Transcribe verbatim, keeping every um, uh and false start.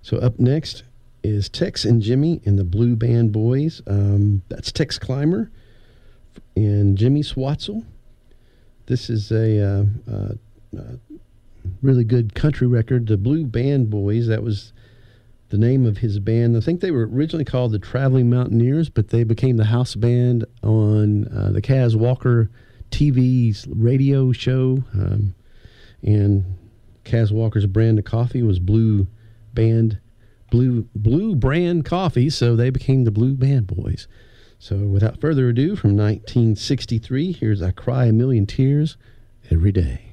So up next is Tex and Jimmy and the Blue Band Boys. Um, that's Tex Clymer and Jimmy Swatzel. This is a uh, uh, uh, really good country record. The Blue Band Boys, that was the name of his band. I think they were originally called the Traveling Mountaineers, but they became the house band on uh, the Kaz Walker T V's radio show. Um, and Kaz Walker's brand of coffee was Blue Band, Blue Blue Brand Coffee, so they became the Blue Band Boys. So without further ado, from nineteen sixty-three, here's I Cry a Million Tears Every Day.